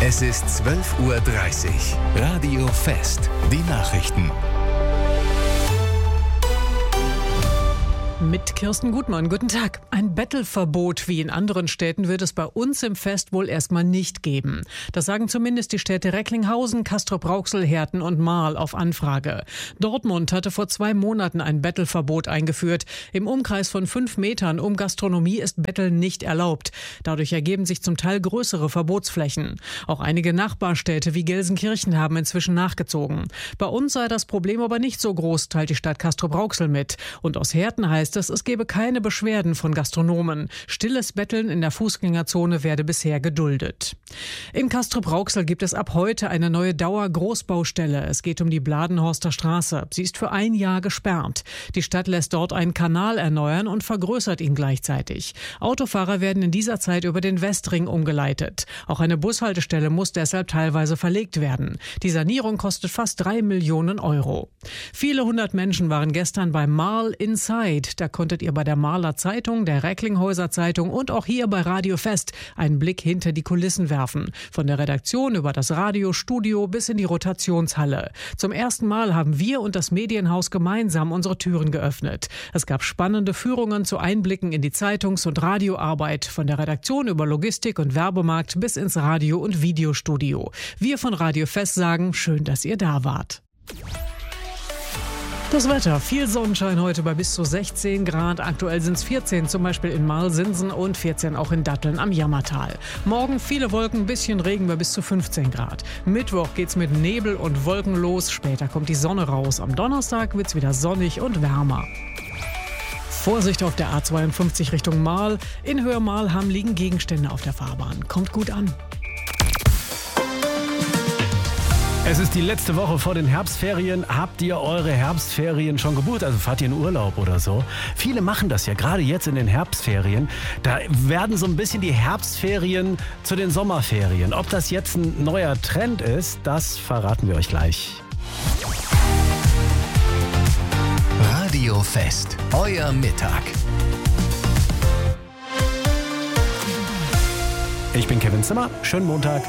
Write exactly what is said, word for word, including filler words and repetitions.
Es ist zwölf Uhr dreißig. Radio Fest. Die Nachrichten. Mit Kirsten Gutmann. Guten Tag. Ein Bettelverbot wie in anderen Städten wird es bei uns im Fest wohl erstmal nicht geben. Das sagen zumindest die Städte Recklinghausen, Castrop-Rauxel, Herten und Marl auf Anfrage. Dortmund hatte vor zwei Monaten ein Bettelverbot eingeführt. Im Umkreis von fünf Metern um Gastronomie ist Betteln nicht erlaubt. Dadurch ergeben sich zum Teil größere Verbotsflächen. Auch einige Nachbarstädte wie Gelsenkirchen haben inzwischen nachgezogen. Bei uns sei das Problem aber nicht so groß, teilt die Stadt Castrop-Rauxel mit. Und aus Herten heißt es, es gebe keine Beschwerden von Gastronomen. Stilles Betteln in der Fußgängerzone werde bisher geduldet. In Castrop-Rauxel gibt es ab heute eine neue Dauer-Großbaustelle. Es geht um die Bladenhorster Straße. Sie ist für ein Jahr gesperrt. Die Stadt lässt dort einen Kanal erneuern und vergrößert ihn gleichzeitig. Autofahrer werden in dieser Zeit über den Westring umgeleitet. Auch eine Bushaltestelle muss deshalb teilweise verlegt werden. Die Sanierung kostet fast drei Millionen Euro. Viele hundert Menschen waren gestern bei Marl Inside. Da konntet ihr bei der Marler Zeitung, der Recklinghäuser Zeitung und auch hier bei Radio Fest einen Blick hinter die Kulissen werfen. Von der Redaktion über das Radiostudio bis in die Rotationshalle. Zum ersten Mal haben wir und das Medienhaus gemeinsam unsere Türen geöffnet. Es gab spannende Führungen zu Einblicken in die Zeitungs- und Radioarbeit. Von der Redaktion über Logistik und Werbemarkt bis ins Radio- und Videostudio. Wir von Radio Fest sagen, schön, dass ihr da wart. Das Wetter, viel Sonnenschein heute bei bis zu sechzehn Grad. Aktuell sind es vierzehn, zum Beispiel in Marl-Sinsen und vierzehn auch in Datteln am Jammertal. Morgen viele Wolken, ein bisschen Regen bei bis zu fünfzehn Grad. Mittwoch geht's mit Nebel und Wolken los. Später kommt die Sonne raus. Am Donnerstag wird's wieder sonnig und wärmer. Vorsicht auf der A zweiundfünfzig Richtung Marl. In Höhe-Marlham liegen Gegenstände auf der Fahrbahn. Kommt gut an. Es ist die letzte Woche vor den Herbstferien. Habt ihr eure Herbstferien schon gebucht? Also fahrt ihr in Urlaub oder so? Viele machen das ja, gerade jetzt in den Herbstferien. Da werden so ein bisschen die Herbstferien zu den Sommerferien. Ob das jetzt ein neuer Trend ist, das verraten wir euch gleich. Radio Fest. Euer Mittag. Ich bin Kevin Zimmer. Schönen Montag.